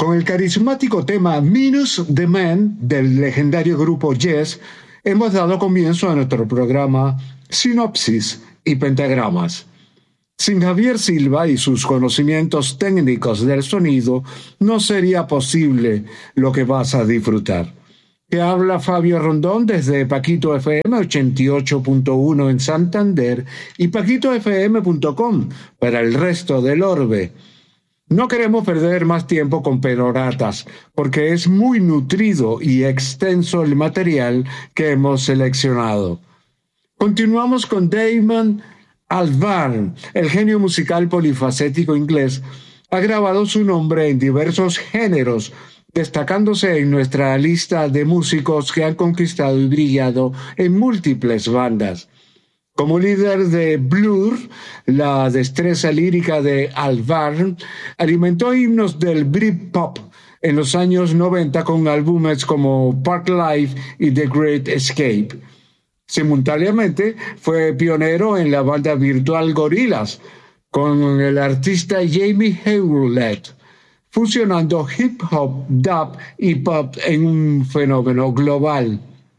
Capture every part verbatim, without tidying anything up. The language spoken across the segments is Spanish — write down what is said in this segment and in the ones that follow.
Con el carismático tema Minus the Man del legendario grupo Yes, hemos dado comienzo a nuestro programa Sinopsis y Pentagramas. Sin Javier Silva y sus conocimientos técnicos del sonido, no sería posible lo que vas a disfrutar. Te habla Fabio Rondón desde Paquito F M ochenta y ocho punto uno en Santander y paquito f m punto com para el resto del orbe. No queremos perder más tiempo con peroratas, porque es muy nutrido y extenso el material que hemos seleccionado. Continuamos con Damon Albarn, el genio musical polifacético inglés. Ha grabado su nombre en diversos géneros, destacándose en nuestra lista de músicos que han conquistado y brillado en múltiples bandas. Como líder de Blur, la destreza lírica de Albarn alimentó himnos del Britpop en los años noventa con álbumes como Park Life y The Great Escape. Simultáneamente fue pionero en la banda virtual Gorillaz con el artista Jamie Hewlett, fusionando hip hop, dub y pop en un fenómeno global.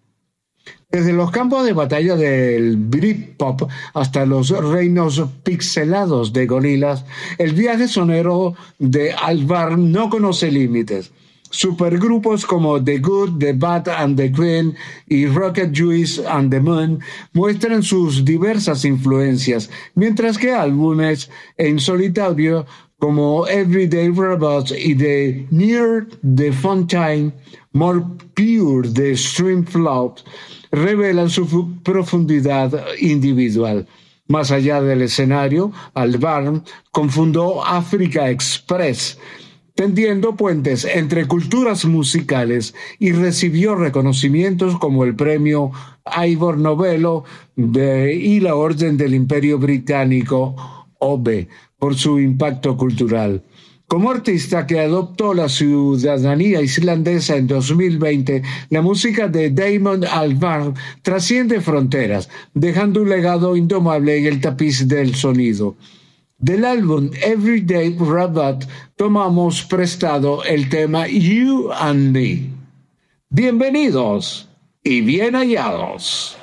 Desde los campos de batalla del Britpop hasta los reinos pixelados de Gorillaz, el viaje sonero de Albarn no conoce límites. Supergrupos como The Good, The Bad and The Green y Rocket Juice and the Moon muestran sus diversas influencias, mientras que álbumes en solitario como Everyday Robots y The Near the Fountain, More Pure de Streamflow revelan su profundidad individual. Más allá del escenario, Albarn confundó Africa Express, tendiendo puentes entre culturas musicales, y recibió reconocimientos como el premio Ivor Novello de, y la Orden del Imperio Británico O B por su impacto cultural. Como artista que adoptó la ciudadanía islandesa en dos mil veinte, la música de Damon Albarn trasciende fronteras, dejando un legado indomable en el tapiz del sonido. Del álbum Everyday Robot tomamos prestado el tema You and Me. Bienvenidos y bien hallados.